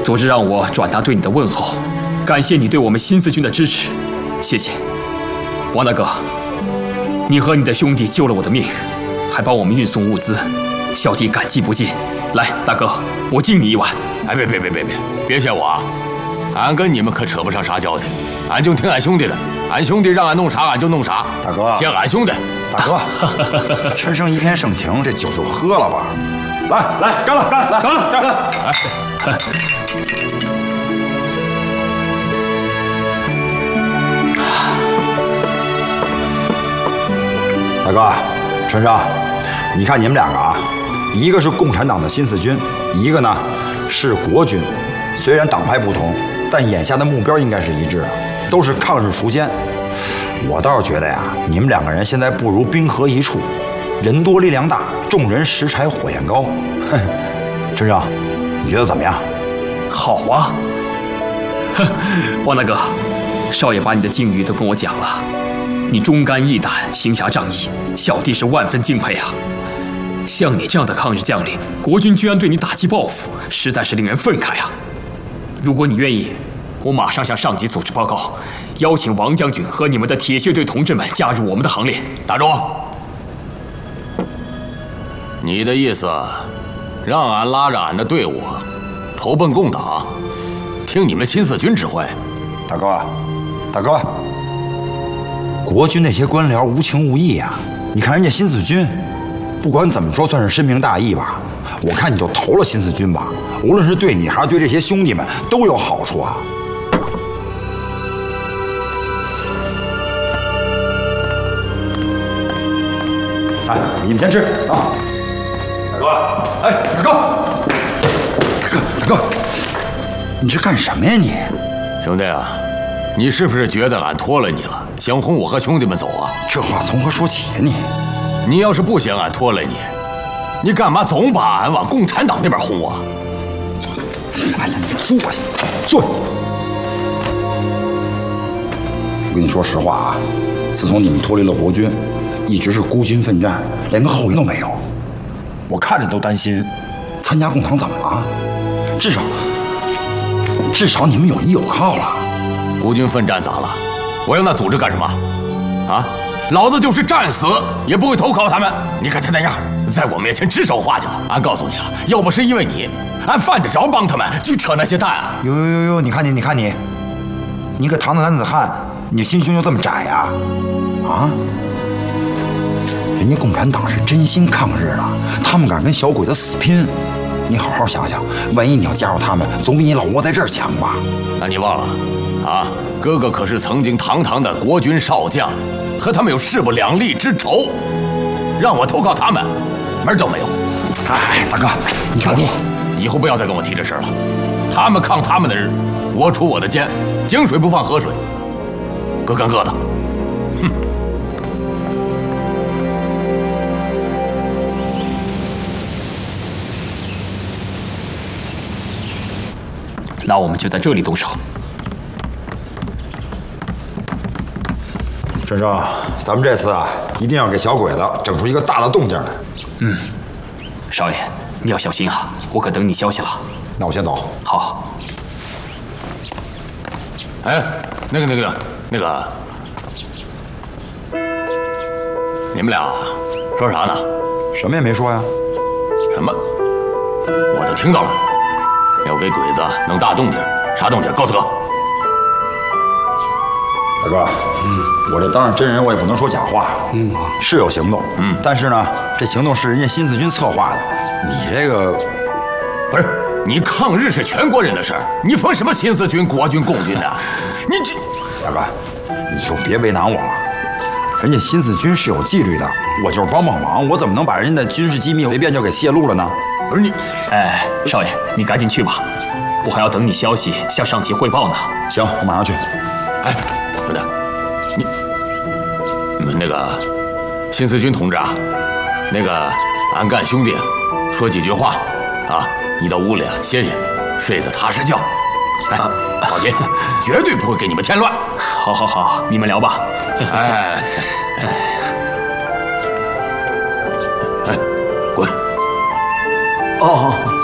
佐治让我转达对你的问候，感谢你对我们新四军的支持，谢谢。王大哥，你和你的兄弟救了我的命，还帮我们运送物资，小弟感激不尽。来，大哥，我敬你一碗。 哎，别谢我啊！俺跟你们可扯不上啥交情，俺就听俺兄弟的，俺兄弟让俺弄啥俺就弄啥。 大哥， 谢俺兄弟。 大哥，陈生一片盛情，这酒就喝了吧。来，干了！大哥，陈生，你看你们两个啊，一个是共产党的新四军，一个呢是国军。虽然党派不同，但眼下的目标应该是一致的，都是抗日锄奸。我倒是觉得呀，你们两个人现在不如兵合一处，人多力量大，众人拾柴火焰高。哼，陈生，你觉得怎么样？ 好啊！哼，王大哥，少爷把你的境遇都跟我讲了，你忠肝义胆，行侠仗义，小弟是万分敬佩啊。像你这样的抗日将领，国军居然对你打击报复，实在是令人愤慨啊！如果你愿意，我马上向上级组织报告，邀请王将军和你们的铁血队同志们加入我们的行列。 打住！你的意思，让俺拉着俺的队伍投奔共党，听你们新四军指挥？ 大哥，国军那些官僚无情无义呀！你看人家新四军，不管怎么说算是深明大义吧。我看你就投了新四军吧，无论是对你还是对这些兄弟们都有好处啊。哎，你们先吃啊！大哥，哎，大哥，你这干什么呀你？ 兄弟啊，你是不是觉得俺拖了你了，想轰我和兄弟们走啊？ 这话从何说起呀你？ 你要是不嫌俺拖累你，你干嘛总把俺往共产党那边轰啊？ 哎呀，你坐下，坐下。我跟你说实话啊，自从你们脱离了国军，一直是孤军奋战，连个后援都没有。我看着都担心，参加共党怎么了？至少你们有依有靠了。 孤军奋战咋了？我要那组织干什么？啊？老子就是战死也不会投靠他们。你看他那样，在我面前指手画脚。俺告诉你啊，要不是因为你，俺犯得着帮他们去扯那些蛋啊？ 哟，你看你，你个堂堂男子汉，你心胸就这么窄呀？啊？人家共产党是真心抗日的，他们敢跟小鬼子死拼。你好好想想，万一你要加入他们，总比你老窝在这儿强吧？ 那你忘了啊？哥哥可是曾经堂堂的国军少将，和他们有势不两立之仇，让我投靠他们，门都没有。 哎，大哥，你看我， 以后不要再跟我提这事了。他们抗他们的日，我出我的剑，井水不犯河水，各干各的。哼。 那我们就在这里动手。 陈生，咱们这次啊，一定要给小鬼子整出一个大的动静来。 嗯，少爷，你要小心啊，我可等你消息了。 那我先走。 好。 哎，那个，你们俩说啥呢？ 什么也没说呀。 什么？我都听到了。要给鬼子弄大动静，啥动静？告诉哥。 大哥，我这当上真人，我也不能说假话。是有行动，但是呢，这行动是人家新四军策划的。你这个不是你抗日是全国人的事儿，你分什么新四军、国军、共军的？你这大哥，你就别为难我了。人家新四军是有纪律的，我就是帮忙，我怎么能把人家的军事机密随便就给泄露了呢？ 不是你， 哎，少爷，你赶紧去吧，我还要等你消息向上级汇报呢。 行，我马上去。 哎，兄弟，你们那个新四军同志啊，那个俺干兄弟说几句话啊，你到屋里歇歇，睡个踏实觉。哎，放心，绝对不会给你们添乱。 好，你们聊吧。 哎，滚！ 哦。